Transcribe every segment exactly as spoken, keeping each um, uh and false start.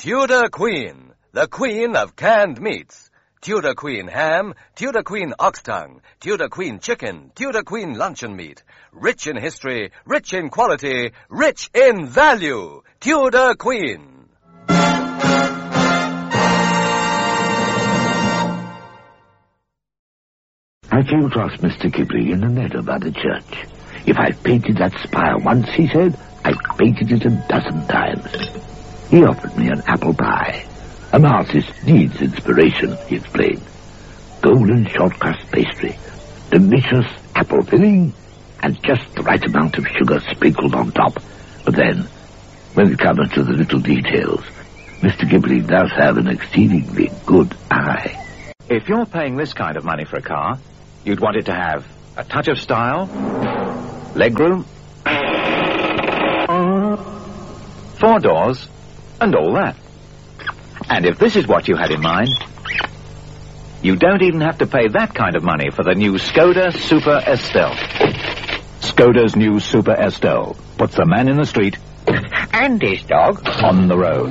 Tudor Queen, the queen of canned meats. Tudor Queen ham, Tudor Queen ox tongue, Tudor Queen chicken, Tudor Queen luncheon meat. Rich in history, rich in quality, rich in value. Tudor Queen. I came across Mister Kipling in the meadow by the church. If I've painted that spire once, he said, I've painted it a dozen times. He offered me an apple pie. An artist needs inspiration, he explained. Golden short-crust pastry, delicious apple filling, and just the right amount of sugar sprinkled on top. But then, when it comes to the little details, Mister Kipling does have an exceedingly good eye. If you're paying this kind of money for a car, you'd want it to have a touch of style, legroom, four doors, and all that. And if this is what you had in mind, you don't even have to pay that kind of money for the new Skoda Super Estelle. Skoda's new Super Estelle puts the man in the street and his dog on the road.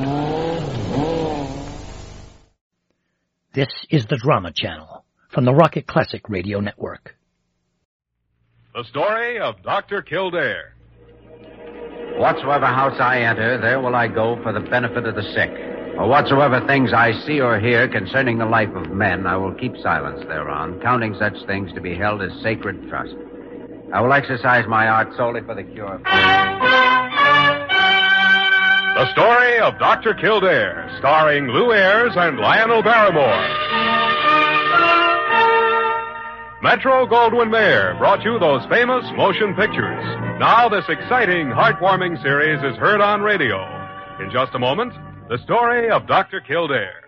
This is the Drama Channel from the Rocket Classic Radio Network. The story of Doctor Kildare. Whatsoever house I enter, there will I go for the benefit of the sick. Or whatsoever things I see or hear concerning the life of men, I will keep silence thereon, counting such things to be held as sacred trust. I will exercise my art solely for the cure of... The story of Doctor Kildare, starring Lou Ayres and Lionel Barrymore. Metro-Goldwyn-Mayer brought you those famous motion pictures. Now this exciting, heartwarming series is heard on radio. In just a moment, the story of Doctor Kildare.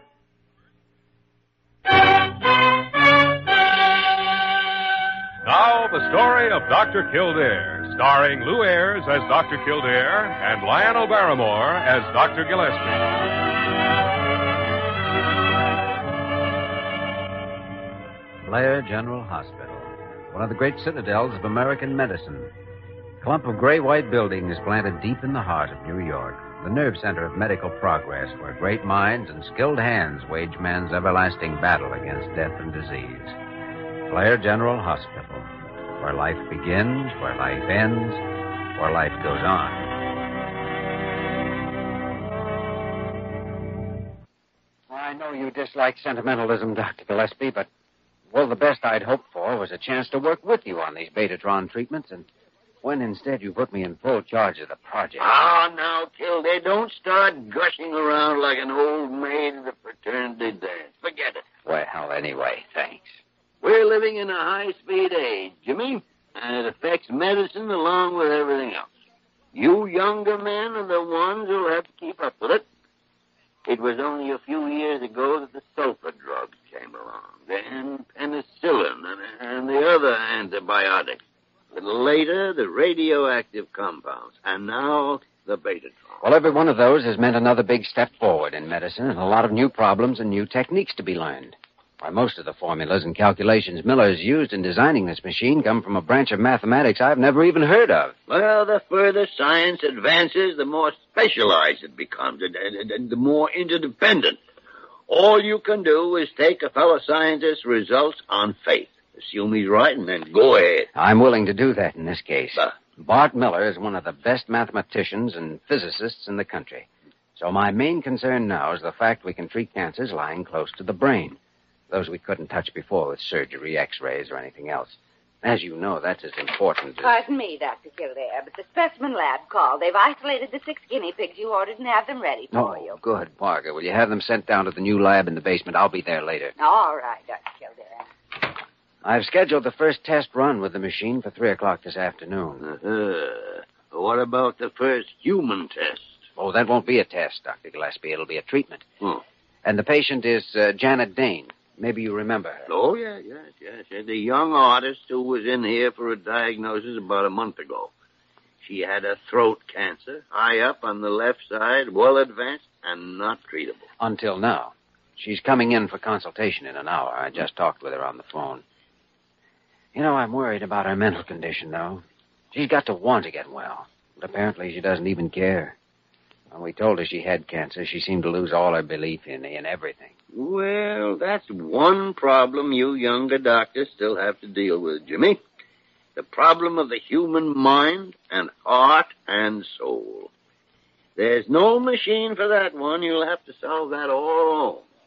Now, the story of Doctor Kildare, starring Lou Ayres as Doctor Kildare and Lionel Barrymore as Doctor Gillespie. Blair General Hospital, one of the great citadels of American medicine. A clump of gray-white buildings planted deep in the heart of New York, the nerve center of medical progress, where great minds and skilled hands wage man's everlasting battle against death and disease. Blair General Hospital, where life begins, where life ends, where life goes on. I know you dislike sentimentalism, Doctor Gillespie, but, well, the best I'd hoped for was a chance to work with you on these Betatron treatments, and when instead you put me in full charge of the project. Ah, now, Kildare, don't start gushing around like an old maid at a fraternity dance. Forget it. Well, anyway, thanks. We're living in a high-speed age, Jimmy, and it affects medicine along with everything else. You younger men are the ones who'll have to keep up with it. It was only a few years ago that the sulfur drugs came along, then penicillin and, and the other antibiotics. A little later, the radioactive compounds, and now the Betatron. Well, every one of those has meant another big step forward in medicine, and a lot of new problems and new techniques to be learned. Why, most of the formulas and calculations Miller has used in designing this machine come from a branch of mathematics I've never even heard of. Well, the further science advances, the more specialized it becomes, and, and, and the more interdependent. All you can do is take a fellow scientist's results on faith. Assume he's right, and then go ahead. I'm willing to do that in this case. Uh, Bart Miller is one of the best mathematicians and physicists in the country. So my main concern now is the fact we can treat cancers lying close to the brain. Those we couldn't touch before with surgery, x-rays, or anything else. As you know, that's as important as... Pardon me, Doctor Kildare, but the specimen lab called. They've isolated the six guinea pigs you ordered and have them ready for oh, you. Good, Parker. Will you have them sent down to the new lab in the basement? I'll be there later. All right, Doctor Kildare. I've scheduled the first test run with the machine for three o'clock this afternoon. Uh-huh. What about the first human test? Oh, that won't be a test, Doctor Gillespie. It'll be a treatment. Hmm. And the patient is uh, Janet Dane. Maybe you remember her. Oh, yeah, yes, yes, yes. The young artist who was in here for a diagnosis about a month ago. She had a throat cancer, high up on the left side, well advanced, and not treatable. Until now. She's coming in for consultation in an hour. I just talked with her on the phone. You know, I'm worried about her mental condition, though. She's got to want to get well, but apparently she doesn't even care. When we told her she had cancer, she seemed to lose all her belief in me and everything. Well, that's one problem you younger doctors still have to deal with, Jimmy. The problem of the human mind and heart and soul. There's no machine for that one. You'll have to solve that all alone.